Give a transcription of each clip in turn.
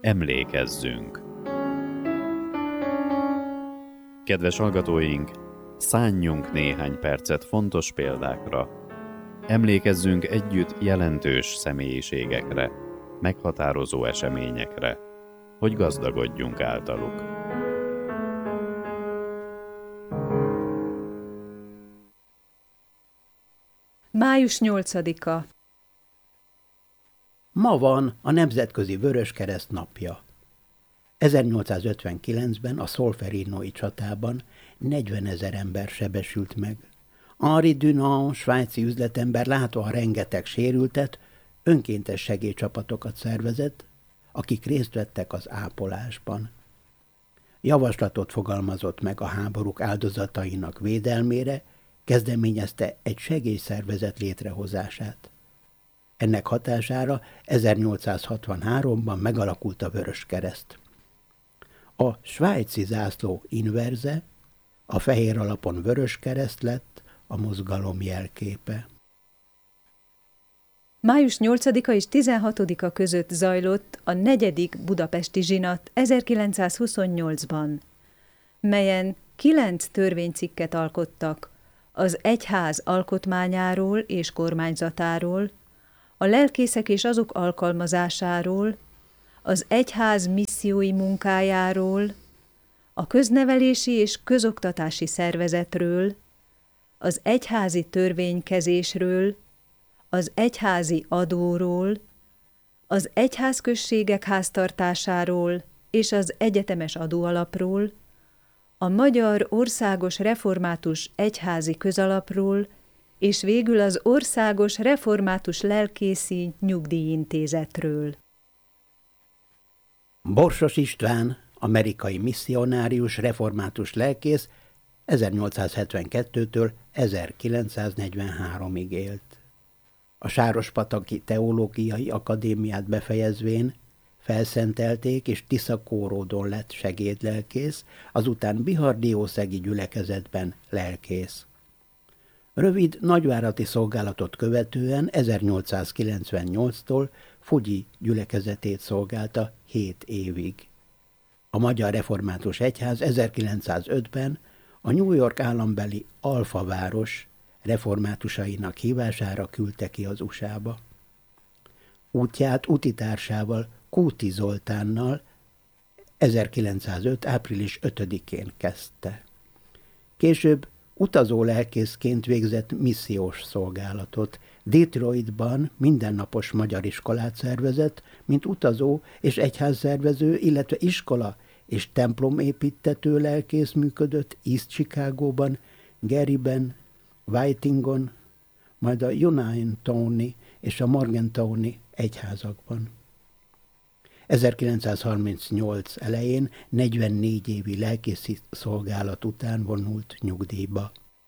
Emlékezzünk! Kedves hallgatóink, szánjunk néhány percet fontos példákra. Emlékezzünk együtt jelentős személyiségekre, meghatározó eseményekre, hogy gazdagodjunk általuk. Május 8-a. Ma van a Nemzetközi Vöröskereszt napja. 1859-ben a Solferino-i csatában 40 000 ember sebesült meg. Henri Dunant, svájci üzletember látva a rengeteg sérültet, önkéntes segélycsapatokat szervezett, akik részt vettek az ápolásban. Javaslatot fogalmazott meg a háborúk áldozatainak védelmére, kezdeményezte egy segélyszervezet létrehozását. Ennek hatására 1863-ban megalakult a Vöröskereszt. A svájci zászló inverze, a fehér alapon vöröskereszt lett a mozgalom jelképe. Május 8-a és 16-a között zajlott a 4. budapesti zsinat 1928-ban, melyen 9 törvénycikket alkottak az egyház alkotmányáról és kormányzatáról, a lelkészek és azok alkalmazásáról, az egyház missziói munkájáról, a köznevelési és közoktatási szervezetről, az egyházi törvénykezésről, az egyházi adóról, az egyházközségek háztartásáról és az egyetemes adóalapról, a Magyar Országos Református Egyházi Közalapról, és végül az Országos Református Lelkészi Nyugdíjintézetről. Borsos István, amerikai misszionárius református lelkész 1872-től 1943-ig élt. A Sárospataki Teológiai Akadémiát befejezvén felszentelték, és Tiszakóródon lett segédlelkész, azután Bihar-Diószegi gyülekezetben lelkész. Rövid nagyvárati szolgálatot követően 1898-tól Fugyi gyülekezetét szolgálta 7 évig. A Magyar Református Egyház 1905-ben a New York állambeli Alfa város reformátusainak hívására küldte ki az USA-ba. Útját utitársával, Kúti Zoltánnal 1905. április 5-én kezdte. Később utazó lelkészként végzett missziós szolgálatot. Detroitban mindennapos magyar iskolát szervezett, mint utazó és egyházszervező, illetve iskola és templomépítető lelkész működött East Chicagóban, Garyben, Whitingon, majd a Uniontowni és a Morgantowni egyházakban. 1938 elején 44 évi lelkészi szolgálat után vonult nyugdíjba.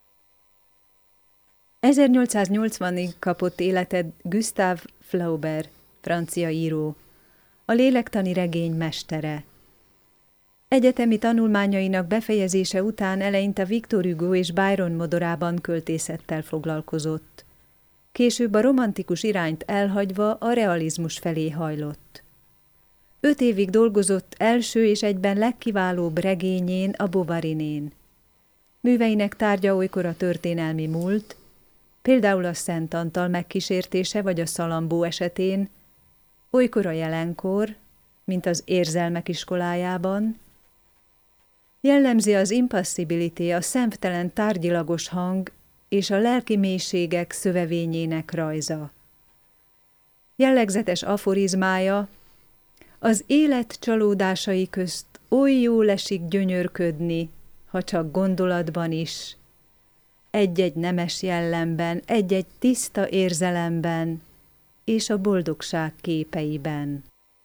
1880-ig kapott életet Gustave Flaubert, francia író, a lélektani regény mestere. Egyetemi tanulmányainak befejezése után eleinte Victor Hugo és Byron modorában költészettel foglalkozott. Később a romantikus irányt elhagyva a realizmus felé hajlott. 5 évig dolgozott első és egyben legkiválóbb regényén, a Bovarinén. Műveinek tárgya olykor a történelmi múlt, például a Szent Antal megkísértése vagy a Szalambó esetén, olykor a jelenkor, mint az Érzelmek iskolájában. Jellemzi az impassibilité, a szemtelen tárgyilagos hang és a lelki mélységek szövevényének rajza. Jellegzetes aforizmája: az élet csalódásai közt oly jól esik gyönyörködni, ha csak gondolatban is, egy-egy nemes jellemben, egy-egy tiszta érzelemben és a boldogság képeiben.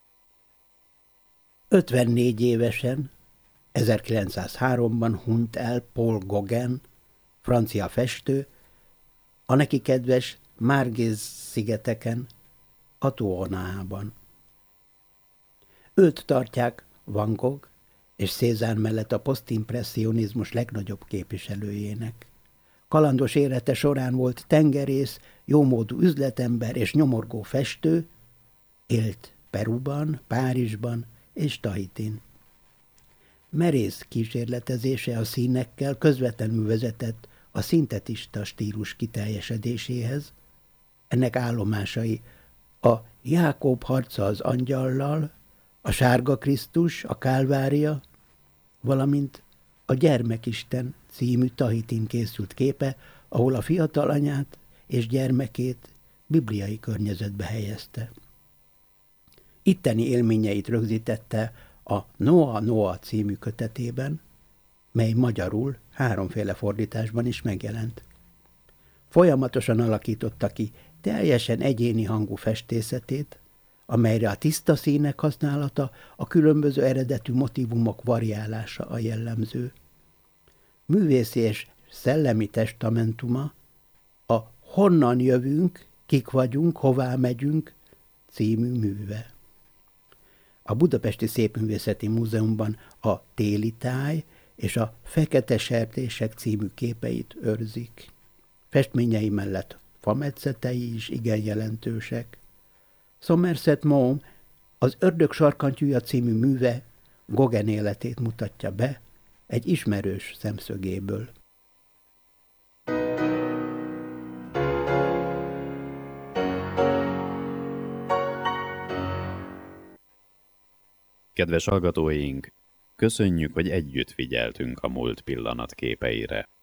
54 évesen, 1903-ban hunyt el Paul Gauguin, francia festő, a neki kedves Margez-szigeteken, Atuonaában. Őt tartják Van Gogh és Cézanne mellett a posztimpresszionizmus legnagyobb képviselőjének. Kalandos élete során volt tengerész, jómódú üzletember és nyomorgó festő, élt Peruban, Párizsban és Tahitin. Merész kísérletezése a színekkel közvetlenül vezetett a szintetista stílus kiteljesedéséhez. Ennek állomásai a Jákob harca az angyallal, a Sárga Krisztus, a Kálvária, valamint a Gyermekisten című Tahitin készült képe, ahol a fiatal anyát és gyermekét bibliai környezetbe helyezte. Itteni élményeit rögzítette a Noa Noa című kötetében, mely magyarul 3 fordításban is megjelent. Folyamatosan alakította ki teljesen egyéni hangú festészetét, amelyre a tiszta színek használata, a különböző eredetű motívumok variálása a jellemző. Művészi és szellemi testamentuma a Honnan jövünk, kik vagyunk, hová megyünk című műve. A Budapesti Szépművészeti Múzeumban a Téli táj és a Fekete sertések című képeit őrzik. Festményei mellett fametszetei is igen jelentősek. Somerset Maugham az Ördög sarkantyúja című műve Gauguin életét mutatja be egy ismerős szemszögéből. Kedves hallgatóink, köszönjük, hogy együtt figyeltünk a múlt pillanatképeire.